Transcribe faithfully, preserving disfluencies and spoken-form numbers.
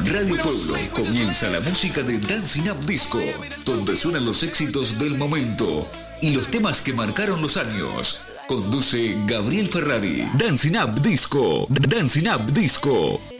Radio Pueblo comienza la música de Dancing Up Disco, donde suenan los éxitos del momento y los temas que marcaron los años. Conduce Gabriel Ferrari. Dancing Up Disco. Dancing Up Disco.